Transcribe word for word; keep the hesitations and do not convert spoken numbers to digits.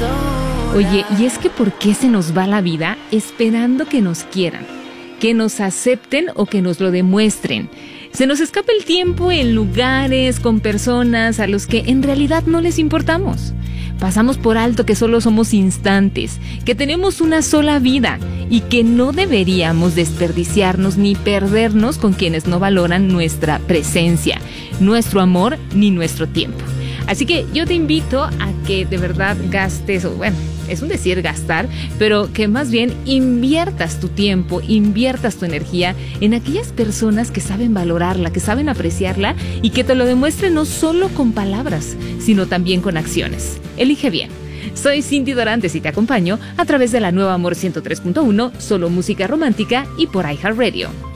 Oye, y es que ¿por qué se nos va la vida esperando que nos quieran, que nos acepten o que nos lo demuestren? Se nos escapa el tiempo en lugares, con personas a los que en realidad no les importamos. Pasamos por alto que solo somos instantes, que tenemos una sola vida y que no deberíamos desperdiciarnos ni perdernos con quienes no valoran nuestra presencia, nuestro amor ni nuestro tiempo. Así que yo te invito a que de verdad gastes, o bueno, es un decir gastar, pero que más bien inviertas tu tiempo, inviertas tu energía en aquellas personas que saben valorarla, que saben apreciarla y que te lo demuestren no solo con palabras, sino también con acciones. Elige bien. Soy Cindy Dorantes y te acompaño a través de la nueva Amor ciento tres punto uno, solo música romántica y por iHeartRadio.